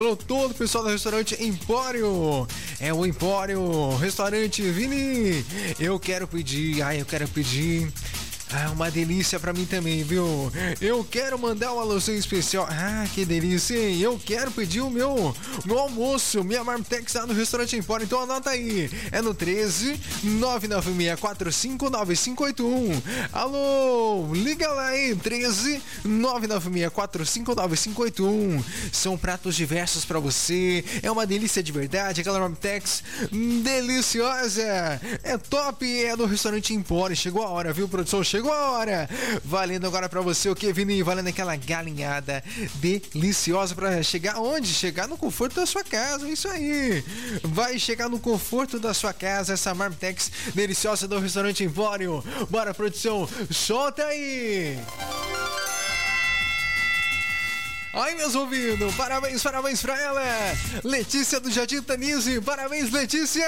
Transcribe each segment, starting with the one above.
Alô, todo o pessoal do restaurante Empório. É o Empório, restaurante Vini. Eu quero pedir, uma delícia pra mim também, viu? Eu quero mandar uma alôzinho especial. Que delícia, hein? Eu quero pedir o meu almoço, minha Marmitex lá no restaurante Empório. Então anota aí. É no 13 996459581. Alô, liga lá aí, 13 996459581. São pratos diversos pra você. É uma delícia de verdade, aquela Marmitex deliciosa. É top, é do restaurante Empório. Chegou a hora, viu, produção? Chegou a hora. Valendo agora pra você o que, Vini? Valendo aquela galinhada deliciosa pra chegar onde? Chegar no conforto da sua casa, isso aí. Vai chegar no conforto da sua casa essa Marmitex deliciosa do restaurante Empório. Bora, produção, solta aí. Ai, meus ouvidos, parabéns pra ela, Letícia do Jardim Tanise, parabéns, Letícia,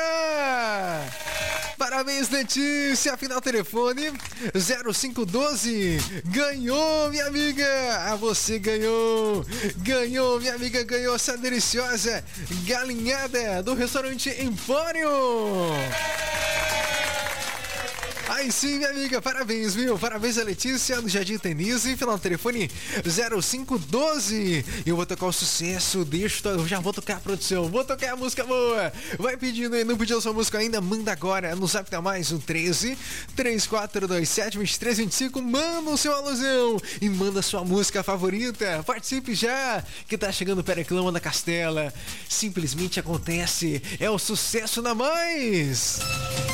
final telefone 0512, ganhou, minha amiga, você ganhou, minha amiga, ganhou essa deliciosa galinhada do restaurante Empório. Aí sim, minha amiga, parabéns, viu? Parabéns a Letícia do Jardim Tenise, final do telefone 0512. Eu vou tocar o sucesso, eu já vou tocar a produção, vou tocar a música boa. Vai pedindo aí, não pediu sua música ainda? Manda agora no Zap, tá mais um 13 3427 2325. Manda o seu alusão e manda sua música favorita. Participe já, que tá chegando o Periclão da Castela. Simplesmente acontece, é o sucesso na mais.